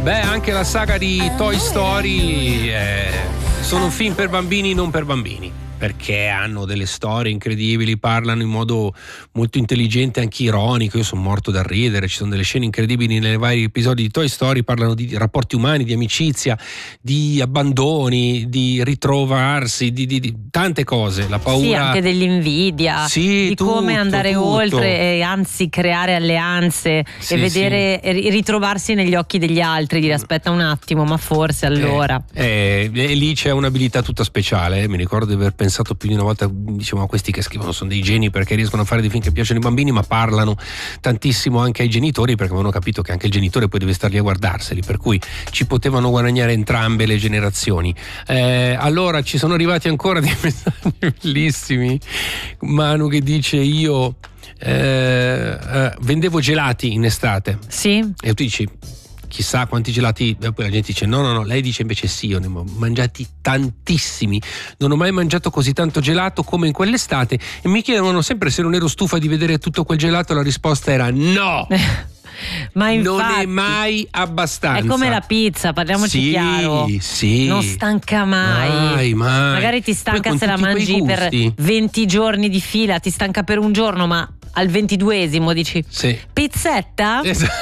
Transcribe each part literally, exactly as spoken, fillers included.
Beh, anche la saga di Toy Story eh, sono film per bambini, non per bambini, perché hanno delle storie incredibili, parlano in modo molto intelligente, anche ironico. Io sono morto da ridere, ci sono delle scene incredibili nei vari episodi di Toy Story, parlano di rapporti umani, di amicizia, di abbandoni, di ritrovarsi, di, di, di tante cose, la paura. Sì, anche dell'invidia, sì, di tutto, come andare tutto. oltre e anzi creare alleanze, sì, e vedere sì. e ritrovarsi negli occhi degli altri, dire aspetta un attimo, ma forse allora. Eh, eh, e lì c'è un'abilità tutta speciale, eh. Mi ricordo di aver pensato pensato più di una volta, diciamo, a questi che scrivono sono dei geni perché riescono a fare dei film che piacciono ai bambini, ma parlano tantissimo anche ai genitori, perché avevano capito che anche il genitore poi deve star lì a guardarseli, per cui ci potevano guadagnare entrambe le generazioni. Eh, allora ci sono arrivati ancora dei messaggi bellissimi. Manu che dice io eh, eh, vendevo gelati in estate. Sì. E tu dici chissà quanti gelati, e poi la gente dice no no no, lei dice invece sì, io ne ho mangiati tantissimi, non ho mai mangiato così tanto gelato come in quell'estate, e mi chiedevano sempre se non ero stufa di vedere tutto quel gelato, la risposta era no. Ma infatti, non è mai abbastanza. È come la pizza, parliamoci sì, chiaro. Sì. Non stanca mai. Mai, mai. Magari ti stanca se la mangi per venti giorni di fila, ti stanca per un giorno, ma al ventiduesimo dici sì. Pizzetta?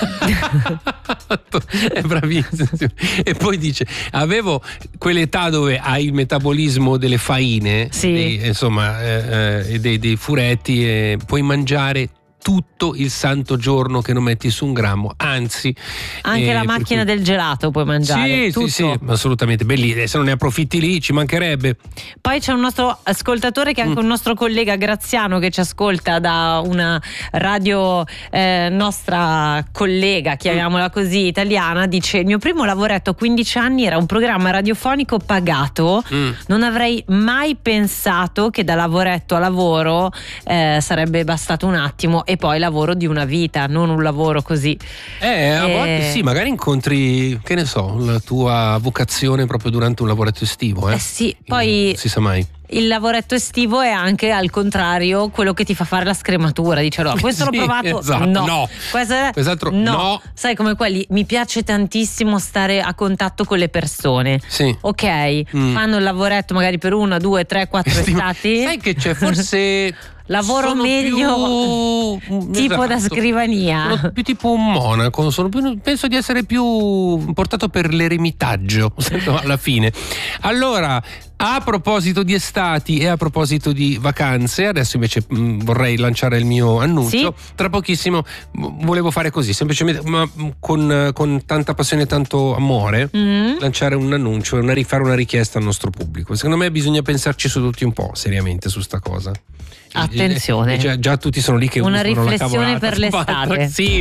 Esatto. È bravissimo. E poi dice avevo quell'età dove hai il metabolismo delle faine, sì. dei, insomma eh, eh, dei, dei furetti, e puoi mangiare tutto il santo giorno che non metti su un grammo, anzi anche eh, la macchina cui... del gelato puoi mangiare, sì, tutto. sì, sì, assolutamente, bellissimo. Se non ne approfitti lì ci mancherebbe. Poi c'è un nostro ascoltatore che è anche mm. un nostro collega Graziano, che ci ascolta da una radio eh, nostra collega, chiamiamola così, italiana. Dice: il mio primo lavoretto a quindici anni era un programma radiofonico pagato, mm. non avrei mai pensato che da lavoretto a lavoro eh, sarebbe bastato un attimo, e poi lavoro di una vita, non un lavoro così. Eh, a eh, volte sì, magari incontri, che ne so, la tua vocazione proprio durante un lavoretto estivo. Eh, eh sì, poi non si sa mai. Il lavoretto estivo è anche al contrario quello che ti fa fare la scrematura. Dice allora, questo sì, l'ho provato, esatto, no, no. Questo, quest'altro no. no. Sai, come quelli, mi piace tantissimo stare a contatto con le persone. Sì. Ok, mm. fanno il lavoretto magari per una, due, tre, quattro estati. Sai che c'è forse lavoro sono meglio più, tipo esatto, da scrivania, sono più tipo un monaco, sono più, penso di essere più portato per l'eremitaggio alla fine. Allora, a proposito di estati e a proposito di vacanze, adesso invece mh, vorrei lanciare il mio annuncio. Sì? Tra pochissimo mh, volevo fare così, semplicemente, ma mh, con, con tanta passione e tanto amore, mm. lanciare un annuncio e una, fare una richiesta al nostro pubblico. Secondo me bisogna pensarci su tutti un po', seriamente, su sta cosa. Attenzione, già, già tutti sono lì che una usano riflessione la per l'estate. Sì.